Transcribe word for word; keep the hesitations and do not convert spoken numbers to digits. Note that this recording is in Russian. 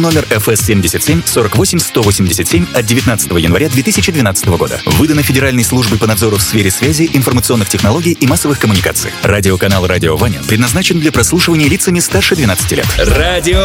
номер эф эс семьдесят семь сорок восемь сто восемьдесят семь от девятнадцатого января две тысячи двенадцатого года. Выдано Федеральной службой по надзору в сфере связи, информационных технологий и массовых коммуникаций. Радиоканал «Радио Ваня» предназначен для прослушивания лицами старше двенадцати лет. Радио